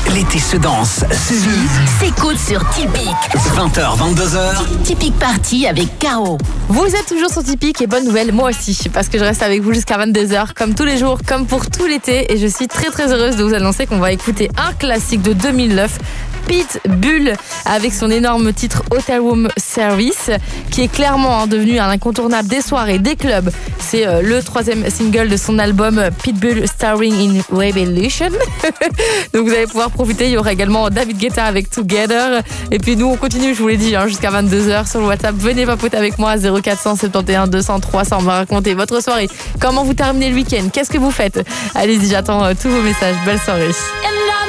L'été se danse, se vit, s'écoute sur Tipeee. 20h, 22h. Tipeee Party avec Caro. Vous êtes toujours sur Tipeee et bonne nouvelle, moi aussi, parce que je reste avec vous jusqu'à 22h, comme tous les jours, comme pour tout l'été. Et je suis très très heureuse de vous annoncer qu'on va écouter un classique de 2009, Pitbull, avec son énorme titre Hotel Room Service, qui est clairement devenu un incontournable des soirées, des clubs. C'est le 3e single de son album Pitbull Starring in Revolution. Donc vous allez pouvoir profiter. Il y aura également David Guetta avec Together. Et puis nous, on continue, je vous l'ai dit, jusqu'à 22h sur le WhatsApp. Venez papoter avec moi à 0471 200 300. On va raconter votre soirée. Comment vous terminez le week-end? Qu'est-ce que vous faites? Allez-y, j'attends tous vos messages. Belle soirée.